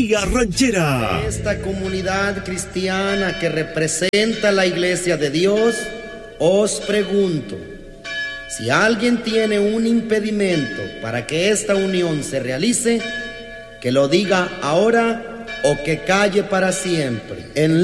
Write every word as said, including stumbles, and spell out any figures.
Vía Ranchera. Esta comunidad cristiana que representa la Iglesia de Dios, os pregunto, si alguien tiene un impedimento para que esta unión se realice, que lo diga ahora o que calle para siempre. En